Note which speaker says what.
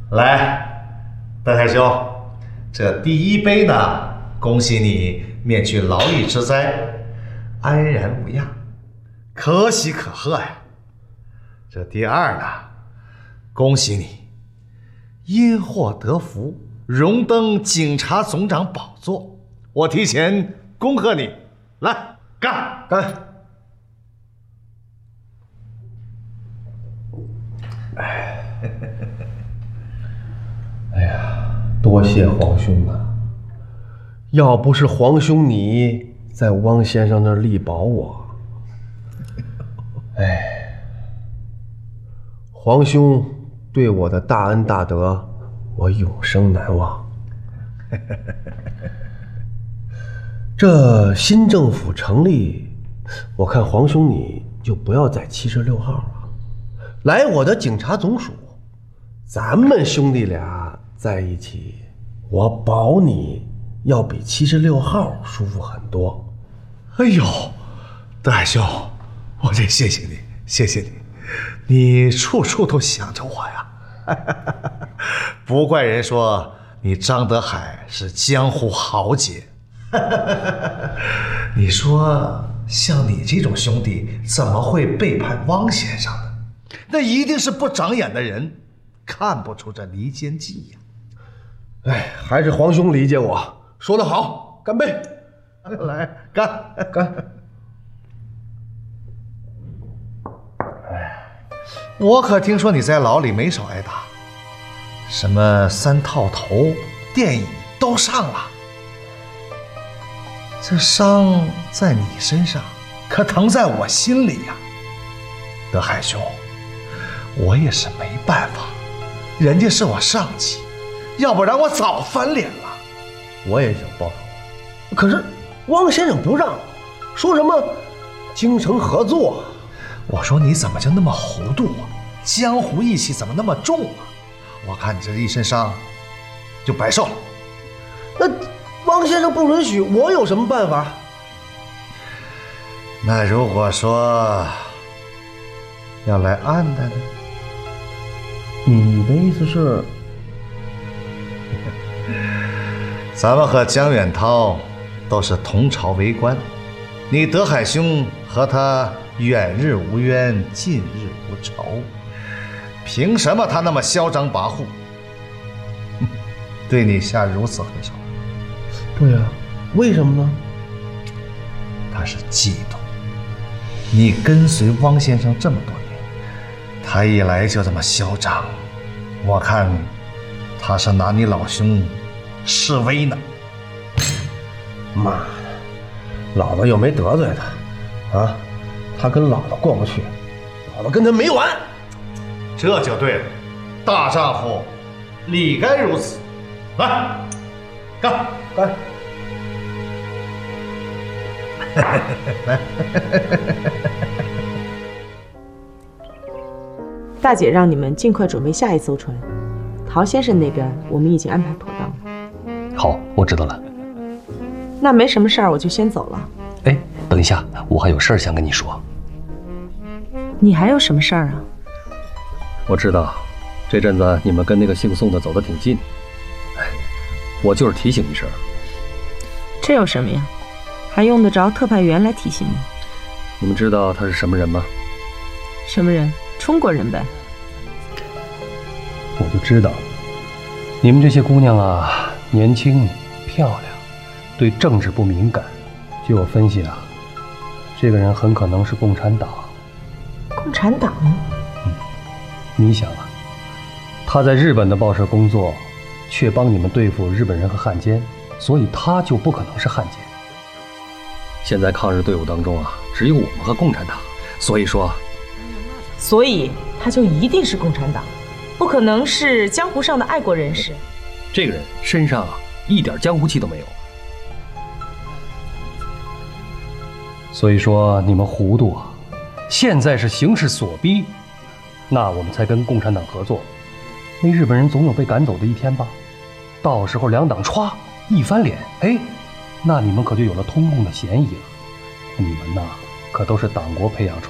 Speaker 1: 来，德海兄，这第一杯呢，恭喜你免去劳役之灾，安然无恙，可喜可贺呀。这第二呢，恭喜你因祸得福，荣登警察总长宝座，我提前恭贺你。来，干！
Speaker 2: 哎呀，多谢皇兄啊！要不是皇兄你在汪先生那儿力保我，皇兄对我的大恩大德，我永生难忘。这新政府成立，我看皇兄你就不要在76号了，来我的警察总署，咱们兄弟俩在一起，我保你要比76号舒服很多。
Speaker 1: 哎呦，德海兄，我这谢谢你，谢谢你，你处处都想着我呀。不怪人说你张德海是江湖豪杰。你说像你这种兄弟怎么会背叛汪先生呢？那一定是不长眼的人，看不出这离间计呀。
Speaker 2: 还是皇兄理解我，说得好，干杯！
Speaker 1: 来，干！我可听说你在牢里没少挨打，什么3套头、电椅都上了。这伤在你身上，可疼在我心里呀。德海兄，我也是没办法，人家是我上级，要不然我早翻脸了。
Speaker 2: 我也想报仇，可是汪先生不让，说什么京城合作。
Speaker 1: 我说你怎么就那么糊涂啊？江湖义气怎么那么重啊？我看你这一身伤，就白受了。
Speaker 2: 那汪先生不允许，我有什么办法？
Speaker 1: 那如果说要来暗的呢？
Speaker 2: 你的意思是？
Speaker 1: 咱们和江远涛都是同朝为官，你德海兄和他远日无冤，近日无仇，凭什么他那么嚣张跋扈，对你下如此狠手？
Speaker 2: 对呀，为什么呢？
Speaker 1: 他是嫉妒你跟随汪先生这么多年，他一来就这么嚣张，我看他是拿你老兄示威呢。
Speaker 2: 妈的，老子又没得罪他啊，他跟老子过不去，老子跟他没完。
Speaker 1: 这就对了，大丈夫理该如此。来，干！来，
Speaker 3: 大姐让你们尽快准备下一艘船，陶先生那边我们已经安排妥当了。
Speaker 4: 好，我知道了。
Speaker 3: 那没什么事儿，我就先走了。
Speaker 4: 哎，等一下，我还有事儿想跟你说。
Speaker 3: 你还有什么事儿啊？
Speaker 4: 我知道，这阵子你们跟那个姓宋的走得挺近，我就是提醒一声。
Speaker 3: 这有什么呀？还用得着特派员来提醒吗？
Speaker 4: 你们知道他是什么人吗？
Speaker 3: 什么人？中国人呗。
Speaker 4: 我就知道，你们这些姑娘啊，年轻漂亮，对政治不敏感。据我分析啊，这个人很可能是共产党。
Speaker 3: 共产党？
Speaker 4: 你想啊，他在日本的报社工作，却帮你们对付日本人和汉奸，所以他就不可能是汉奸。现在抗日队伍当中啊，只有我们和共产党，所以
Speaker 3: 他就一定是共产党，不可能是江湖上的爱国人士。
Speaker 4: 这个人身上啊，一点江湖气都没有。所以说你们糊涂啊！现在是形势所逼，那我们才跟共产党合作。那日本人总有被赶走的一天吧？到时候两党歘一翻脸，哎，那你们可就有了通共的嫌疑了。你们呐，可都是党国培养出